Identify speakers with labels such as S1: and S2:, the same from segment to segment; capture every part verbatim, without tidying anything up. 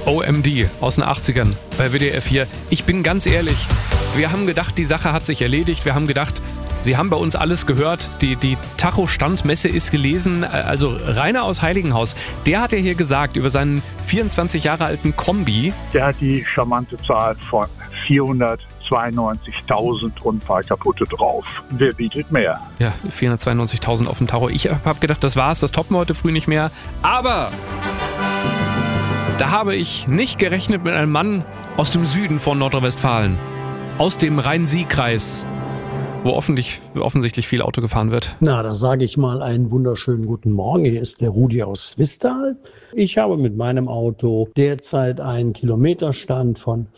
S1: O M D aus den achtzigern bei W D R vier. Ich bin ganz ehrlich, wir haben gedacht, die Sache hat sich erledigt. Wir haben gedacht, Sie haben bei uns alles gehört. Die, die Tacho-Standmesse ist gelesen. Also Rainer aus Heiligenhaus, der hat ja hier gesagt über seinen vierundzwanzig Jahre alten Kombi.
S2: Der hat die charmante Zahl von vierhundertzweiundneunzigtausend und ein paar kaputte drauf. Wer bietet mehr?
S1: Ja, vierhundertzweiundneunzigtausend auf dem Tacho. Ich habe gedacht, das war's, das toppen wir heute früh nicht mehr. Aber da habe ich nicht gerechnet mit einem Mann aus dem Süden von Nordrhein-Westfalen, aus dem Rhein-Sieg-Kreis, wo offensichtlich, offensichtlich viel Auto gefahren wird.
S3: Na, da sage ich mal einen wunderschönen guten Morgen. Hier ist der Rudi aus Zwistal. Ich habe mit meinem Auto derzeit einen Kilometerstand von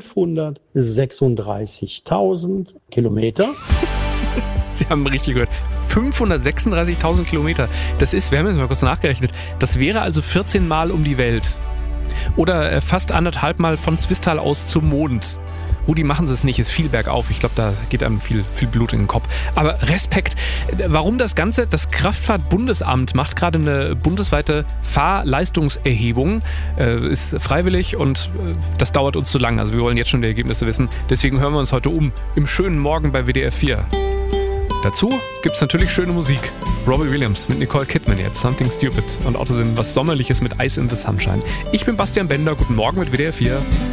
S3: fünfhundertsechsunddreißigtausend Kilometer.
S1: Sie haben richtig gehört. fünfhundertsechsunddreißigtausend Kilometer. Das ist, wir haben jetzt mal kurz nachgerechnet, das wäre also vierzehn Mal um die Welt. Oder fast anderthalb Mal von Zwistal aus zum Mond. Rudi, machen Sie es nicht, ist viel bergauf. Ich glaube, da geht einem viel, viel Blut in den Kopf. Aber Respekt. Warum das Ganze? Das Kraftfahrtbundesamt macht gerade eine bundesweite Fahrleistungserhebung. Äh, ist freiwillig und äh, das dauert uns zu lang. Also wir wollen jetzt schon die Ergebnisse wissen. Deswegen hören wir uns heute um im schönen Morgen bei W D R vier. Dazu gibt es natürlich schöne Musik. Robbie Williams mit Nicole Kidman jetzt, Something Stupid. Und außerdem was Sommerliches mit Ice in the Sunshine. Ich bin Bastian Bender, guten Morgen mit W D R vier.